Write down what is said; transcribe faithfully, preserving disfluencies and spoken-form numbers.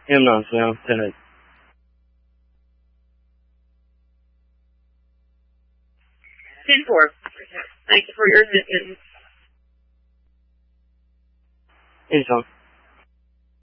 Em nào sao? Trên này. ten four. Thank you for your assistance. Anytime.